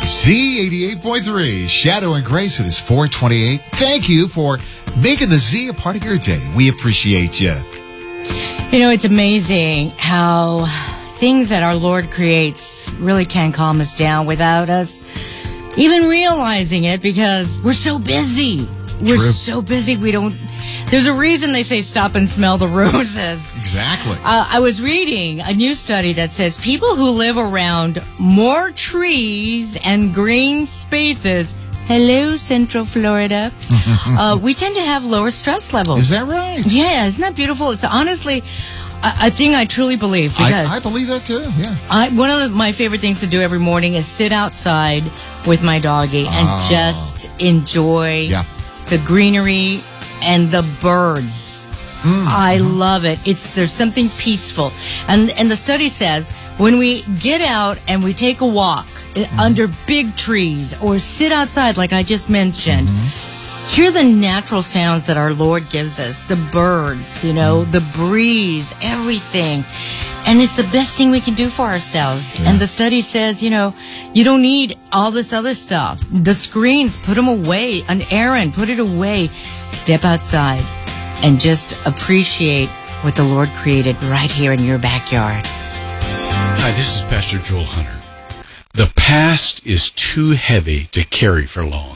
Z88.3, Shadow and Grace. It is 428. Thank you for making the Z a part of your day. We appreciate you. You know, it's amazing how things that our Lord creates really can calm us down without us even realizing it, because we're so busy. We're so busy. There's a reason they say stop and smell the roses. Exactly. I was reading a new study that says people who live around more trees and green spaces, hello, Central Florida, we tend to have lower stress levels. Is that right? Yeah, isn't that beautiful? It's honestly a thing I truly believe. Because I believe that too, yeah. One of my favorite things to do every morning is sit outside with my doggie and just enjoy the greenery and the birds. I love it. There's something peaceful. And the study says when we get out and we take a walk under big trees or sit outside like I just mentioned, hear the natural sounds that our Lord gives us, the birds, the breeze, everything. And it's the best thing we can do for ourselves. Yeah. And the study says, you don't need all this other stuff. The screens, put them away. An errand, put it away. Step outside and just appreciate what the Lord created right here in your backyard. Hi, this is Pastor Joel Hunter. The past is too heavy to carry for long.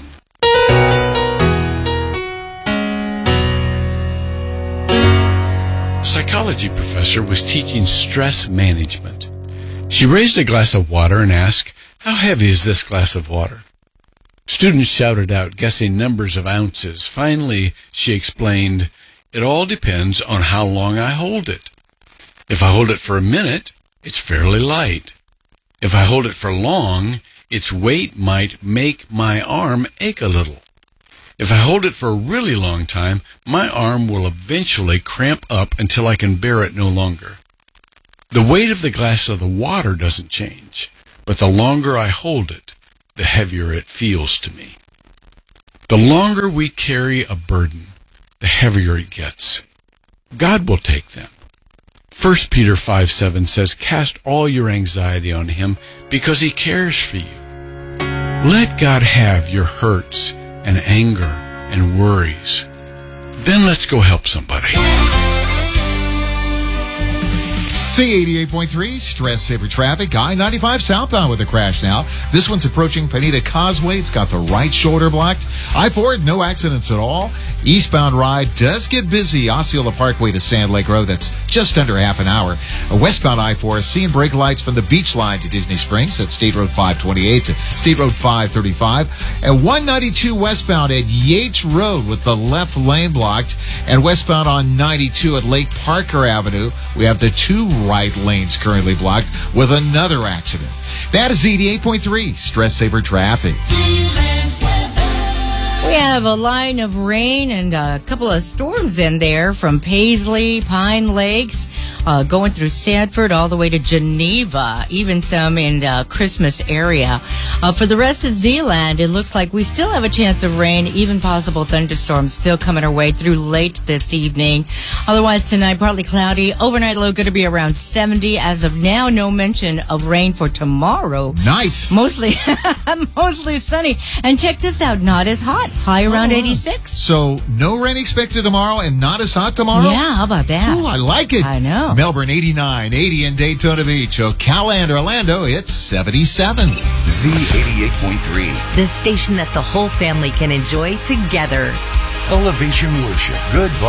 A psychology professor was teaching stress management. She raised a glass of water and asked, "How heavy is this glass of water?" Students shouted out, guessing numbers of ounces. Finally, she explained, "It all depends on how long I hold it. If I hold it for a minute, it's fairly light. If I hold it for long, its weight might make my arm ache a little. If I hold it for a really long time, my arm will eventually cramp up until I can bear it no longer. The weight of the glass of the water doesn't change, but the longer I hold it, the heavier it feels to me." The longer we carry a burden, the heavier it gets. God will take them. 1 Peter 5:7 says, "Cast all your anxiety on him because he cares for you." Let God have your hurts and anger and worries. Then let's go help somebody. Z88.3, Stress Saver Traffic. I-95 southbound with a crash now. This one's approaching Bonita Causeway. It's got the right shoulder blocked. I-4, no accidents at all. Eastbound ride does get busy. Osceola Parkway to Sand Lake Road. That's just under half an hour. Westbound I-4, seeing brake lights from the beach line to Disney Springs at State Road 528 to State Road 535. And 192 westbound at Yates Road with the left lane blocked. And westbound on 92 at Lake Parker Avenue, we have the two right lanes currently blocked with another accident. That is Z88.3, Stress Saver Traffic. We have a line of rain and a couple of storms in there from Paisley, Pine Lakes, going through Sanford all the way to Geneva, even some in the Christmas area. For the rest of Zeeland, it looks like we still have a chance of rain, even possible thunderstorms still coming our way through late this evening. Otherwise, tonight, partly cloudy. Overnight low going to be around 70. As of now, no mention of rain for tomorrow. Nice. Mostly sunny. And check this out, not as hot. High around 86. So no rain expected tomorrow and not as hot tomorrow? Yeah, how about that? Ooh, I like it. I know. Melbourne 89, 80 in Daytona Beach. Ocala and Orlando, it's 77. Z88.3. The station that the whole family can enjoy together. Elevation Worship. Good